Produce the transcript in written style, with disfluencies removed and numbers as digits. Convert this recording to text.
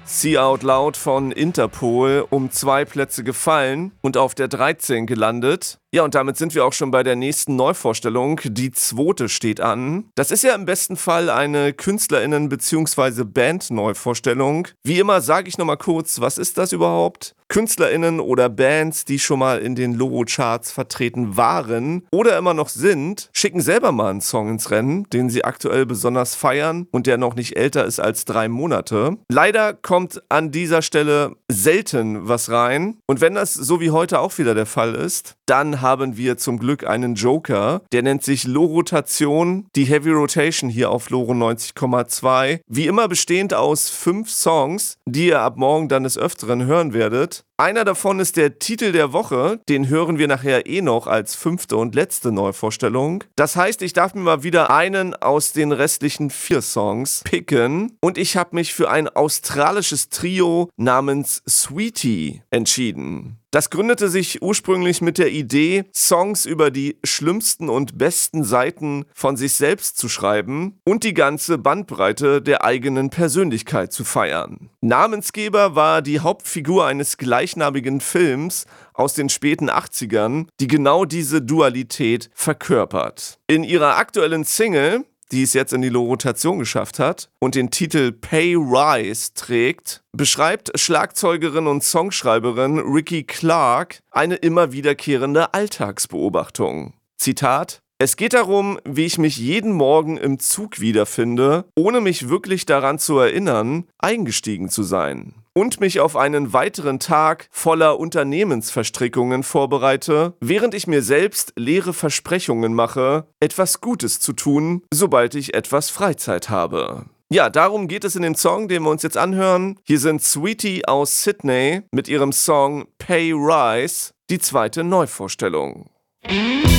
See Out Loud von Interpol um 2 Plätze gefallen und auf der 13 gelandet. Ja, und damit sind wir auch schon bei der nächsten Neuvorstellung. Die 2. steht an. Das ist ja im besten Fall eine KünstlerInnen- bzw. Band-Neuvorstellung. Wie immer sage ich nochmal kurz, was ist das überhaupt? KünstlerInnen oder Bands, die schon mal in den Loro-Charts vertreten waren oder immer noch sind, schicken selber mal einen Song ins Rennen, den sie aktuell besonders feiern und der noch nicht älter ist als 3 Monate. Leider kommt an dieser Stelle selten was rein. Und wenn das so wie heute auch wieder der Fall ist, dann haben wir zum Glück einen Joker, der nennt sich Lorotation, die Heavy Rotation hier auf Loro 90,2. Wie immer bestehend aus 5 Songs, die ihr ab morgen dann des Öfteren hören werdet. Einer davon ist der Titel der Woche, den hören wir nachher noch als 5. und letzte Neuvorstellung. Das heißt, ich darf mir mal wieder einen aus den restlichen 4 Songs picken und ich habe mich für ein australisches Trio namens Sweetie entschieden. Das gründete sich ursprünglich mit der Idee, Songs über die schlimmsten und besten Seiten von sich selbst zu schreiben und die ganze Bandbreite der eigenen Persönlichkeit zu feiern. Namensgeber war die Hauptfigur eines gleichnamigen Films aus den späten 80ern, die genau diese Dualität verkörpert. In ihrer aktuellen Single, die es jetzt in die Lorotation geschafft hat und den Titel Pay Rise trägt, beschreibt Schlagzeugerin und Songschreiberin Ricky Clark eine immer wiederkehrende Alltagsbeobachtung. Zitat: Es geht darum, wie ich mich jeden Morgen im Zug wiederfinde, ohne mich wirklich daran zu erinnern, eingestiegen zu sein. Und mich auf einen weiteren Tag voller Unternehmensverstrickungen vorbereite, während ich mir selbst leere Versprechungen mache, etwas Gutes zu tun, sobald ich etwas Freizeit habe. Ja, darum geht es in dem Song, den wir uns jetzt anhören. Hier sind Sweetie aus Sydney mit ihrem Song Pay Rise, die 2. Neuvorstellung.